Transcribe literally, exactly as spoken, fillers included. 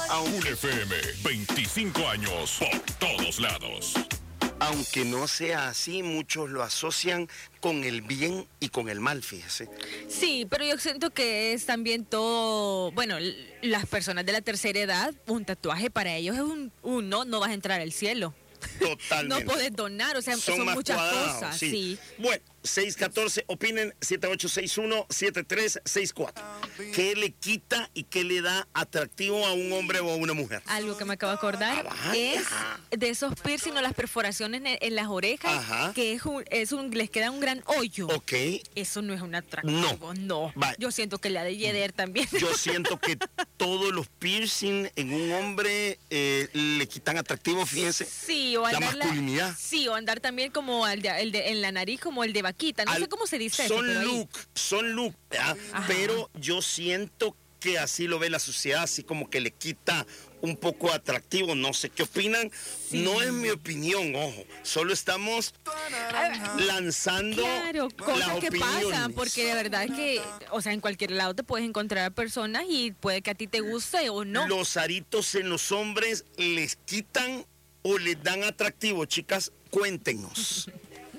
Un F M, veinticinco años por todos lados. Aunque no sea así, muchos lo asocian con el bien y con el mal, fíjese. Sí, pero yo siento que es también todo, bueno, las personas de la tercera edad, un tatuaje para ellos es un, un no, no vas a entrar al cielo. Totalmente. No podés donar, o sea, son, son muchas cuadrados, cosas, sí. sí. Bueno, seis uno cuatro, opinen, siete ocho seis uno, siete tres seis cuatro. ¿Qué le quita y qué le da atractivo a un hombre o a una mujer? Algo que me acabo de acordar ah, es de esos piercing o las perforaciones en, en las orejas, Ajá. que es un, es un, les queda un gran hoyo. Ok. Eso no es un atractivo, no. no. Yo siento que le ha de yeder también. Yo siento que todos los piercing en un hombre eh, le quitan atractivo, fíjense. Sí, o la masculinidad. La, sí, o andar también como el de, el de, en la nariz, como el de vaquita. No Al, sé cómo se dice son eso. Look, son look, ¿verdad? Pero yo siento que así lo ve la sociedad, así como que le quita un poco atractivo. No sé qué opinan. Sí. No es mi opinión, ojo. Solo estamos lanzando claro, cosas las que opiniones. pasan, porque de verdad que, o sea, en cualquier lado te puedes encontrar a personas y puede que a ti te guste o no. Los aritos en los hombres les quitan o les dan atractivo, chicas, cuéntenos.